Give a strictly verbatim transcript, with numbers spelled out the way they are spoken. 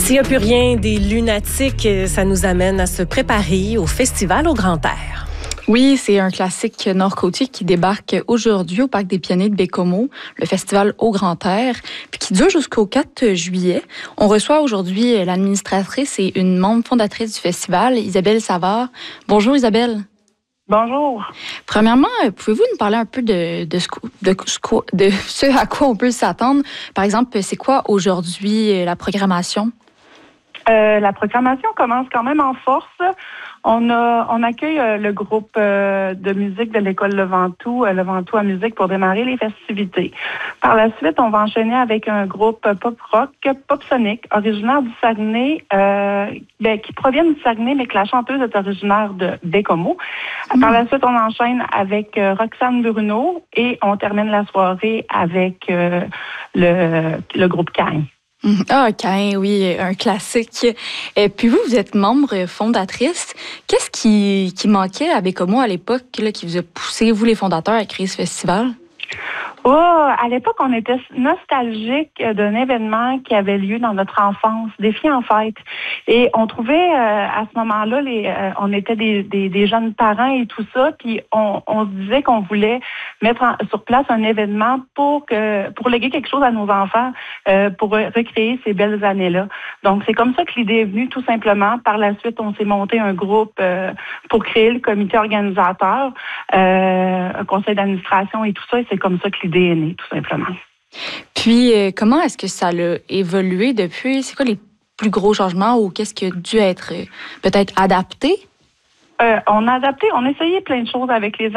S'il n'y a plus rien des lunatiques, ça nous amène à se préparer au festival au Grand Air. Oui, c'est un classique nord-côtier qui débarque aujourd'hui au Parc des Pionniers de Baie-Comeau, le festival au Grand Air, puis qui dure jusqu'au quatre juillet. On reçoit aujourd'hui l'administratrice et une membre fondatrice du festival, Isabelle Savard. Bonjour Isabelle. Bonjour. Premièrement, pouvez-vous nous parler un peu de, de, ce, de, de ce à quoi on peut s'attendre? Par exemple, c'est quoi aujourd'hui la programmation? Euh, la programmation commence quand même en force. On a, on accueille euh, le groupe euh, de musique de l'école Le Ventoux, euh, Le Ventoux à musique pour démarrer les festivités. Par la suite, on va enchaîner avec un groupe pop-rock, pop-sonic, originaire du Saguenay, euh, ben, qui provient du Saguenay, mais que la chanteuse est originaire de Baie-Comeau. Mmh. Par la suite, on enchaîne avec euh, Roxane Bruno et on termine la soirée avec euh, le, le groupe Cain. Ah, Cain, oui, un classique. Et puis vous, vous êtes membre fondatrice. Qu'est-ce qui, qui manquait à Baie-Comeau à l'époque, là, qui vous a poussé, vous les fondateurs, à créer ce festival? Oh, à l'époque, on était nostalgique d'un événement qui avait lieu dans notre enfance, des filles en fête. Et on trouvait, euh, à ce moment-là, les, euh, on était des, des, des jeunes parents et tout ça, puis on, on se disait qu'on voulait mettre en, sur place un événement pour que pour léguer quelque chose à nos enfants, euh, pour recréer ces belles années-là. Donc, c'est comme ça que l'idée est venue, tout simplement. Par la suite, on s'est monté un groupe euh, pour créer le comité organisateur, euh, un conseil d'administration et tout ça, et c'est comme ça que l'idée est née, tout simplement. Puis, euh, comment est-ce que ça a évolué depuis? C'est quoi les plus gros changements ou qu'est-ce qui a dû être euh, peut-être adapté? Euh, on a adapté, on a essayé plein de choses avec les